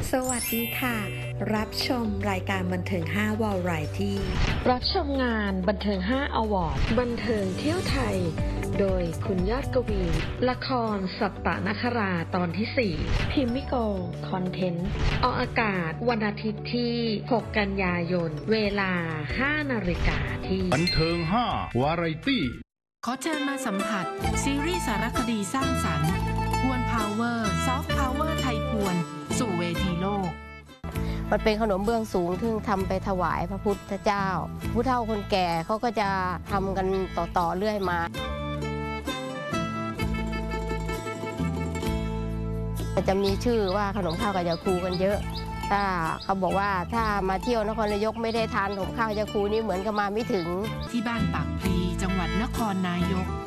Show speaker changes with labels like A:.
A: สวัสดีค่ะรับชมรายการบันเทิง5วาไรตี้รับชมงานบันเทิง5อวอร์ดบันเทิงเที่ยวไทยโดยคุณยอดกวีละครสัตตนคราตอนที่4พิมมิโกคอนเทนต์ออกอากาศวันอาทิตย์ที่6กันยายนเวลา 5 นาฬิกาที่
B: บันเทิง5วาไรตี้
C: ขอเชิญมาสัมผัสซีรีส์สารคดีสร้างสรรค์พวนพาวเวอร์ซอฟต์พาวเวอร์ไทยพวนสู่เวทีโลก
D: มันเป็นขนมเบื้องสูงที่ทำไปถวายพระพุทธเจ้าผู้เฒ่าคนแก่เขาก็จะทำกันต่อเรื่อยมาจะมีชื่อว่าขนมข้าวกะยาคูกันเยอะถ้าเขาบอกว่าถ้ามาเที่ยวนครนายกไม่ได้ทานขนมข้าวกะยาคูนี่เหมือนกับมาไม่ถึง
C: ที่บ้านปากพลีจังหวัดนครนายก